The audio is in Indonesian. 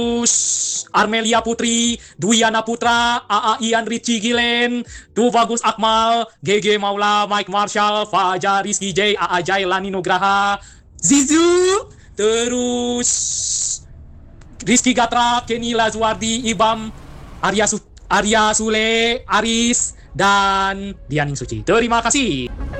Armelia Putri, Dwiana Putra, AA Ian Richie Gilen, Tubagus Akmal, GG Maula, Mike Marshall, Fajar Rizky J, AA Jailani Nugraha, Zizu, terus Rizky Gatra, Kenny Lazuardi, Ibam, Arya Sule, Aris, dan Dianing Suci. Terima kasih.